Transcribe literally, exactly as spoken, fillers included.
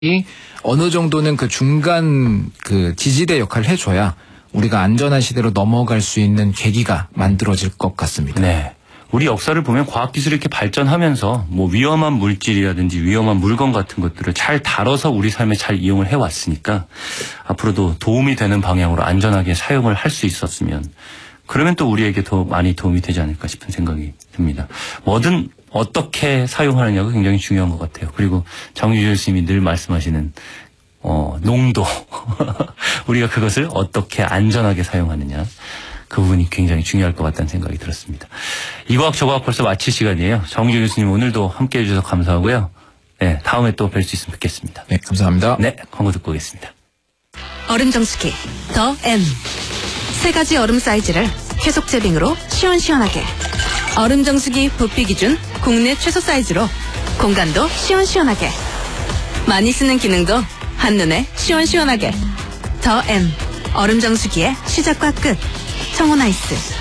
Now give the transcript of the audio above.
이 어느 정도는 그 중간 그 지지대 역할을 해줘야 우리가 안전한 시대로 넘어갈 수 있는 계기가 만들어질 것 같습니다. 네. 우리 역사를 보면 과학기술이 이렇게 발전하면서 뭐 위험한 물질이라든지 위험한 물건 같은 것들을 잘 다뤄서 우리 삶에 잘 이용을 해왔으니까 앞으로도 도움이 되는 방향으로 안전하게 사용을 할 수 있었으면 그러면 또 우리에게 더 많이 도움이 되지 않을까 싶은 생각이 듭니다. 뭐든 어떻게 사용하느냐가 굉장히 중요한 것 같아요. 그리고 정유주 교수님이 늘 말씀하시는 어, 농도 우리가 그것을 어떻게 안전하게 사용하느냐 그 부분이 굉장히 중요할 것 같다는 생각이 들었습니다. 이 과학 저 과학 벌써 마칠 시간이에요. 정유주 교수님 오늘도 함께해 주셔서 감사하고요. 네, 다음에 또 뵐 수 있으면 뵙겠습니다. 네, 감사합니다. 네, 광고 듣고 오겠습니다. 얼음 정수기 더 M 세 가지 얼음 사이즈를 계속 제빙으로 시원시원하게 얼음 정수기 부피 기준 국내 최소 사이즈로 공간도 시원시원하게 많이 쓰는 기능도 한눈에 시원시원하게 더 M 얼음 정수기의 시작과 끝 청혼아이스